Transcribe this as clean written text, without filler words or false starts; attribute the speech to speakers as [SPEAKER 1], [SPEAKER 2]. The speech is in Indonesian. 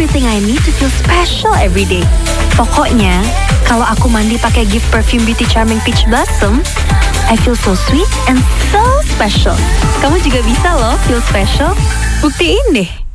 [SPEAKER 1] everything I need to feel special every day. Pokoknya, kalau aku mandi pakai Gift Perfume Beauty Charming Peach Blossom, I feel so sweet and so special. Kamu juga bisa loh feel special. Buktiin deh.